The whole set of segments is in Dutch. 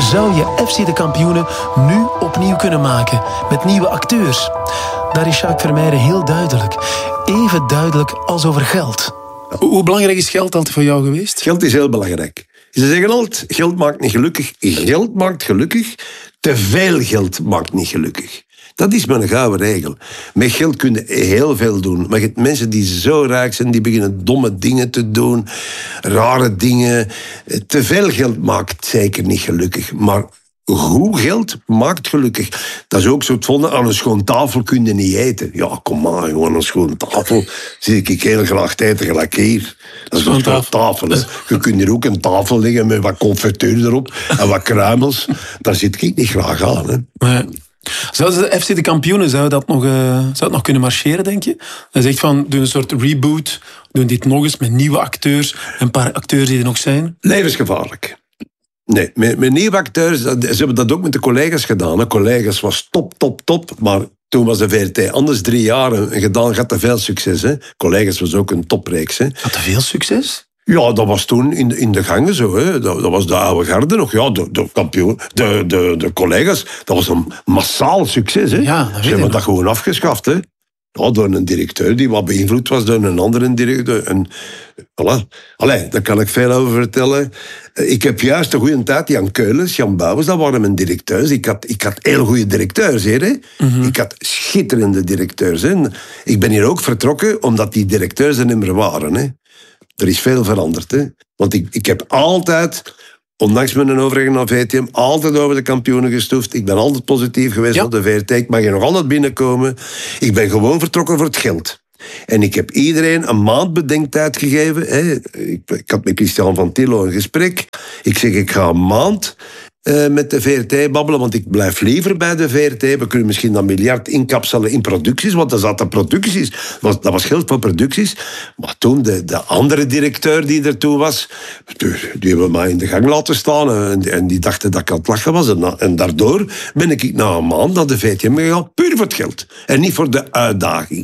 zou je FC de Kampioenen nu opnieuw kunnen maken. Met nieuwe acteurs. Daar is Jacques Vermeijden heel duidelijk. Even duidelijk als over geld. Hoe belangrijk is geld altijd voor jou geweest? Geld is heel belangrijk. Ze zeggen altijd, geld maakt niet gelukkig. Geld maakt gelukkig. Te veel geld maakt niet gelukkig. Dat is mijn gouden regel. Met geld kun je heel veel doen. Maar je hebt mensen die zo rijk zijn, die beginnen domme dingen te doen. Rare dingen. Te veel geld maakt zeker niet gelukkig. Maar goed geld maakt gelukkig. Dat is ook zo het vonden. Aan een schoon tafel kun je niet eten. Ja, kom maar, gewoon aan een schoon tafel zie ik heel graag eten, gelijk hier. Dat is een schoon tafel. Hè. Je kunt hier ook een tafel leggen met wat confituur erop en wat kruimels. Daar zit ik niet graag aan. Hè. Nee. Zou de FC de Kampioenen zou het nog kunnen marcheren, denk je? Hij zegt van, doen een soort reboot, doen dit nog eens met nieuwe acteurs, een paar acteurs die er nog zijn. Levensgevaarlijk. Nee, met nieuwe acteurs, ze hebben dat ook met de collega's gedaan. Hè. Collega's was top, maar toen was de VRT anders 3 jaar en gedaan, had te veel succes. Hè. Collega's was ook een topreeks. Hè. Had te veel succes? Ja, dat was toen in de gangen zo. Hè. Dat was de oude garde nog. Ja, de kampioen, de collega's, dat was een massaal succes. Hè. Ja, ze hebben dat gewoon afgeschaft. Hè. Ja, door een directeur die wat beïnvloed was door een andere directeur. En, voilà. Allee, daar kan ik veel over vertellen. Ik heb juist een goede tijd, Jan Keulens, Jan Bouwens, dat waren mijn directeurs. Ik had heel goede directeurs hier. Hè. Mm-hmm. Ik had schitterende directeurs. Hè. Ik ben hier ook vertrokken omdat die directeurs er niet meer waren. Hè. Er is veel veranderd. Hè. Want ik heb altijd, ondanks mijn overgang naar VTM, altijd over de kampioenen gestoefd. Ik ben altijd positief geweest op de VRT. Ik mag hier nog altijd binnenkomen. Ik ben gewoon vertrokken voor het geld. En ik heb iedereen een maand bedenktijd gegeven. Hè. Ik had met Christian van Tillo een gesprek. Ik zeg, ik ga een maand met de VRT babbelen, want ik blijf liever bij de VRT. We kunnen misschien dat miljard inkapselen in producties, want dat zaten producties. Dat was geld voor producties. Maar toen, de andere directeur die er toen was, die hebben mij in de gang laten staan en die dachten dat ik aan het lachen was. En daardoor ben ik na een maand naar de VTM gegaan, puur voor het geld. En niet voor de uitdaging.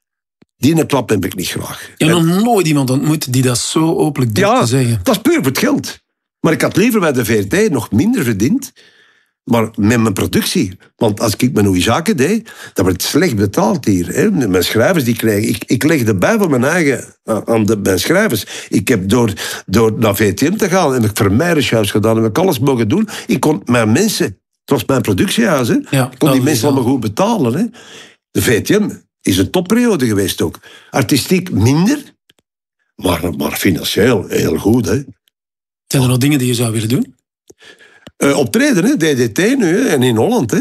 Die klap heb ik niet graag. Je hebt nog nooit iemand ontmoet die dat zo openlijk durft te zeggen. Dat is puur voor het geld. Maar ik had liever bij de VRT nog minder verdiend, maar met mijn productie. Want als ik mijn goede zaken deed, dat werd slecht betaald hier. Hè. Mijn schrijvers die krijgen... Ik legde bij voor mijn eigen aan mijn schrijvers. Ik heb door naar VTM te gaan, heb ik Vermeijdershuis gedaan, heb ik alles mogen doen. Ik kon mijn mensen... Het was mijn productiehuis, hè. Ja, ik kon die mensen allemaal goed betalen. Hè. De VTM is een topperiode geweest ook. Artistiek minder, maar financieel heel goed, hè. Zijn er nog dingen die je zou willen doen? Optreden, hè? DDT nu, hè? En in Holland. Hè?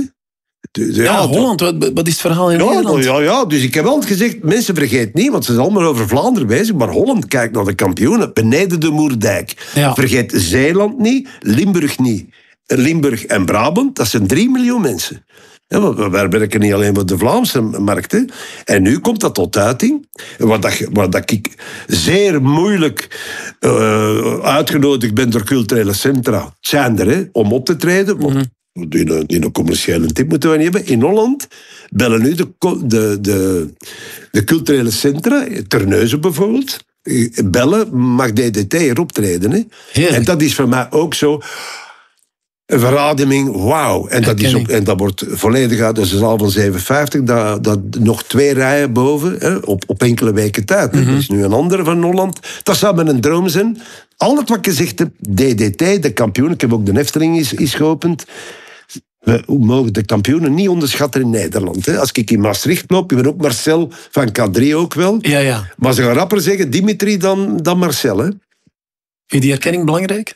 Holland, wat is het verhaal in Nederland? Ja, dus ik heb altijd gezegd, mensen vergeet niet, want ze zijn allemaal over Vlaanderen bezig, maar Holland kijkt naar de kampioenen, beneden de Moerdijk. Ja. Vergeet Zeeland niet, Limburg niet. Limburg en Brabant, dat zijn 3 miljoen mensen. Ja, wij werken niet alleen voor de Vlaamse markt. Hè. En nu komt dat tot uiting. Waar dat ik zeer moeilijk uitgenodigd ben door culturele centra. Het zijn er, hè, om op te treden. Want die een commerciële tip moeten we niet hebben. In Holland bellen nu de culturele centra, Terneuzen bijvoorbeeld, bellen, mag DDT erop treden. Hè. En dat is voor mij ook zo... Een verademing, wauw. En dat wordt volledig uit de zaal van 57. Dat nog 2 rijen boven, hè, op enkele weken tijd. Mm-hmm. Dat is nu een andere van Holland. Dat zou mijn droom zijn. Al het wat ik gezegd heb, DDT, de kampioen. Ik heb ook de Efteling is geopend. We mogen de kampioenen niet onderschatten in Nederland. Hè. Als ik in Maastricht loop, je bent ook Marcel van K3 ook wel. Ja. Maar ze gaan rapper zeggen Dimitri dan Marcel. Hè. Vind je die erkenning belangrijk?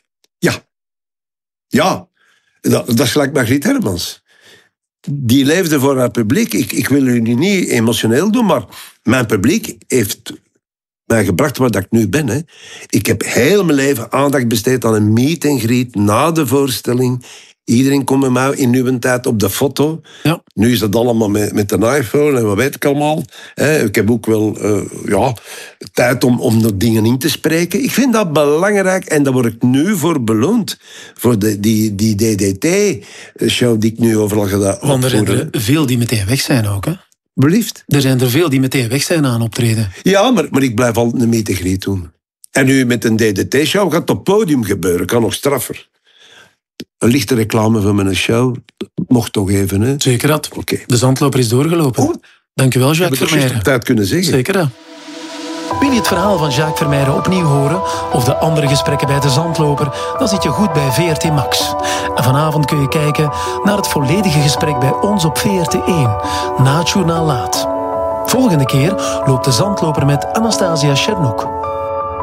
Ja. Dat is gelijk Margriet Hermans. Die leefde voor haar publiek. Ik wil u niet emotioneel doen, maar mijn publiek heeft mij gebracht waar ik nu ben. Hè. Ik heb heel mijn leven aandacht besteed aan een meet and greet na de voorstelling. Iedereen komt met mij in uw tijd op de foto. Ja. Nu is dat allemaal met een iPhone en wat weet ik allemaal. Ik heb ook wel tijd om nog dingen in te spreken. Ik vind dat belangrijk en daar word ik nu voor beloond. Voor die DDT-show die ik nu overal gedaan heb. Want er zijn er veel die meteen weg zijn ook, hè? Belieft? Er zijn er veel die meteen weg zijn aan optreden. Ja, maar ik blijf altijd een meet and greet doen. En nu met een DDT-show gaat het op podium gebeuren. Kan nog straffer. een lichte reclame van mijn show. Mocht toch even, hè? Zeker dat. Oké. De zandloper is doorgelopen. Oh. Dankjewel, Heb Jacques ik dat juist Vermeijren. op tijd kunnen zeggen? Zeker dat. Wil je het verhaal van Jacques Vermeijren opnieuw horen of de andere gesprekken bij de zandloper, dan zit je goed bij VRT Max. En vanavond kun je kijken naar het volledige gesprek bij ons op VRT1, na het journaal laat. Volgende keer loopt de zandloper met Anastasia Chernouk.